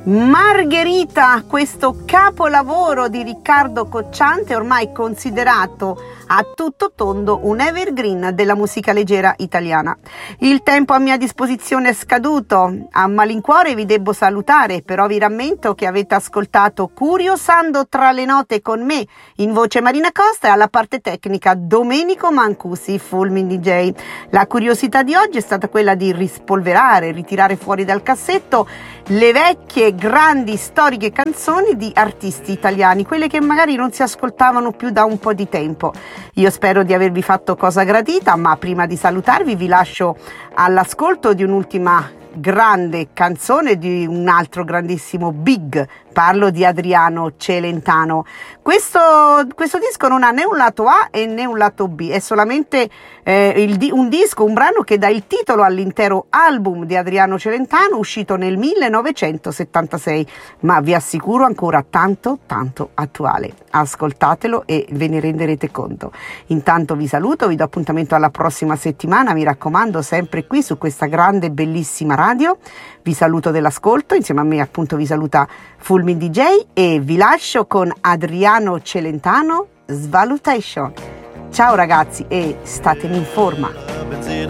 Margherita, questo capolavoro di Riccardo Cocciante, ormai considerato a tutto tondo un evergreen della musica leggera italiana. Il tempo a mia disposizione è scaduto, a malincuore vi debbo salutare, però vi rammento che avete ascoltato Curiosando tra le note con me, in voce Marina Costa, e alla parte tecnica Domenico Mancusi, Fulmin DJ. La curiosità di oggi è stata quella di rispolverare, ritirare fuori dal cassetto le vecchie grandi storiche canzoni di artisti italiani, quelle che magari non si ascoltavano più da un po' di tempo. Io spero di avervi fatto cosa gradita, ma prima di salutarvi vi lascio all'ascolto di un'ultima grande canzone di un altro grandissimo big. Parlo di Adriano Celentano. Questo disco non ha né un lato A e né un lato B, è solamente un disco, un brano che dà il titolo all'intero album di Adriano Celentano, uscito nel 1976, ma vi assicuro ancora tanto attuale. Ascoltatelo e ve ne renderete conto. Intanto vi saluto, vi do appuntamento alla prossima settimana, mi raccomando, sempre qui su questa grande bellissima radio. Vi saluto dell'ascolto, insieme a me appunto vi saluta Fulmin DJ e vi lascio con Adriano Celentano, Svalutation. Ciao ragazzi e statemi in forma.